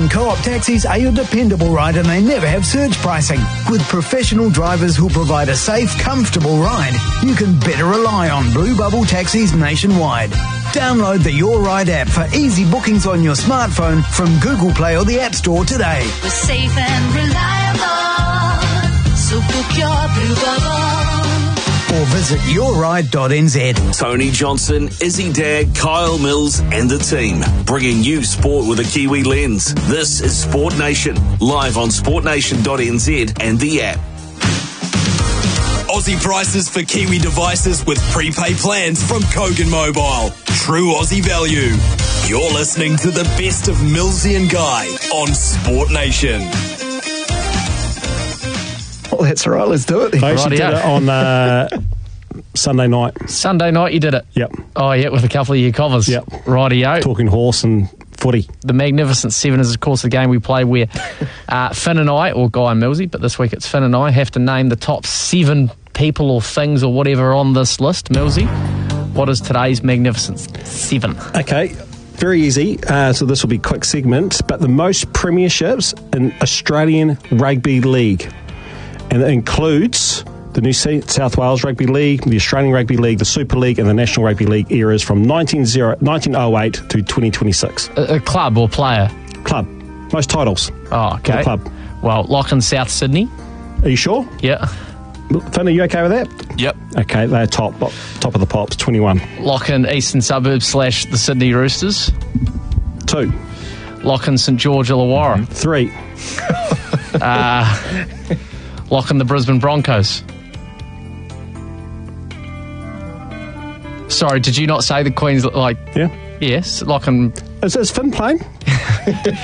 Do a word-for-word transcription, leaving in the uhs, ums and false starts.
and Co-op taxis are your dependable ride, and they never have surge pricing. With professional drivers who'll provide a safe, comfortable ride, you can better rely on Blue Bubble taxis nationwide. Download the Your Ride app for easy bookings on your smartphone from Google Play or the App Store today. We're safe and reliable, so book your Blue Bubble. Or visit your ride dot n z. Tony Johnson, Izzy Dagg, Kyle Mills and the team, bringing you sport with a Kiwi lens. This is Sport Nation, live on sport nation dot n z and the app. Aussie prices for Kiwi devices with prepaid plans from Kogan Mobile. True Aussie value. You're listening to the best of Millsy and Guy on Sport Nation. Well, that's all right. Let's do it. I actually did it on uh, Sunday night. Sunday night you did it? Yep. Oh, yeah, with a couple of your covers. Yep. Rightio. Talking horse and footy. The Magnificent Seven is, of course, the game we play where uh, Finn and I, or Guy and Millsy, but this week it's Finn and I, have to name the top seven people or things or whatever on this list. Millsy, what is today's Magnificent Seven? Okay. Very easy. Uh, so this will be a quick segment, but the most premierships in Australian Rugby League. And it includes the New South Wales Rugby League, the Australian Rugby League, the Super League and the National Rugby League eras from nineteen oh eight to twenty twenty-six. A, a club or player? Club. Most titles. Oh, okay. Club. Well, Lachlan South Sydney. Are you sure? Yeah. Finn, are you okay with that? Yep. Okay, they're top, top of the pops, twenty-one. Lachlan Eastern Suburbs slash the Sydney Roosters. Two. Lachlan St George Illawarra. Three. uh, Lachlan the Brisbane Broncos. Sorry, did you not say the Queens? Like, yeah, yes, Lachlan. Is, is Finn playing?